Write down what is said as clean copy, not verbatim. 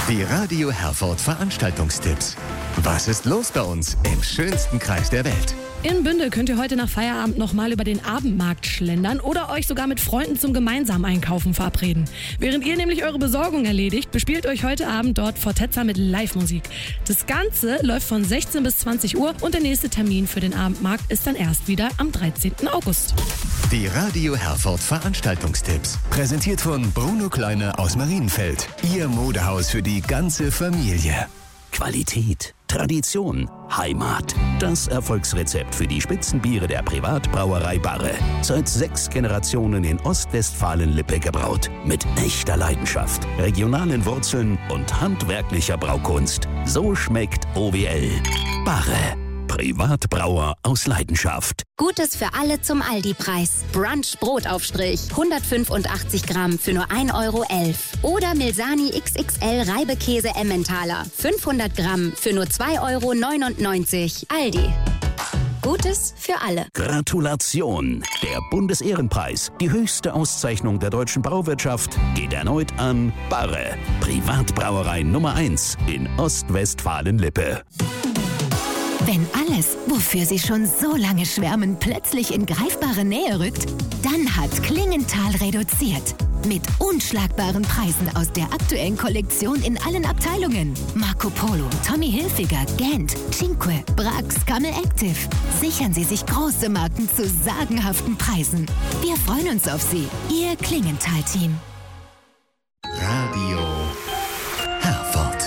Die Radio Herford Veranstaltungstipps. Was ist los bei uns im schönsten Kreis der Welt? In Bünde könnt ihr heute nach Feierabend nochmal über den Abendmarkt schlendern oder euch sogar mit Freunden zum gemeinsamen Einkaufen verabreden. Während ihr nämlich eure Besorgung erledigt, bespielt euch heute Abend dort Fortezza mit Live-Musik. Das Ganze läuft von 16 bis 20 Uhr und der nächste Termin für den Abendmarkt ist dann erst wieder am 13. August. Die Radio Herford Veranstaltungstipps. Präsentiert von Bruno Kleine aus Marienfeld. Ihr Modehaus für die ganze Familie. Qualität, Tradition, Heimat. Das Erfolgsrezept für die Spitzenbiere der Privatbrauerei Barre. Seit 6 Generationen in Ostwestfalen-Lippe gebraut. Mit echter Leidenschaft, regionalen Wurzeln und handwerklicher Braukunst. So schmeckt OWL. Barre. Privatbrauer aus Leidenschaft. Gutes für alle zum Aldi-Preis. Brunch Brotaufstrich, 185 Gramm für nur 1,11 Euro. Oder Milsani XXL Reibekäse Emmentaler, 500 Gramm für nur 2,99 Euro. Aldi. Gutes für alle. Gratulation! Der Bundesehrenpreis, die höchste Auszeichnung der deutschen Brauwirtschaft, geht erneut an Barre. Privatbrauerei Nummer 1 in Ostwestfalen-Lippe. Wenn alles, wofür Sie schon so lange schwärmen, plötzlich in greifbare Nähe rückt, dann hat Klingenthal reduziert. Mit unschlagbaren Preisen aus der aktuellen Kollektion in allen Abteilungen. Marco Polo, Tommy Hilfiger, Gent, Cinque, Brax, Camel Active. Sichern Sie sich große Marken zu sagenhaften Preisen. Wir freuen uns auf Sie. Ihr Klingenthal-Team.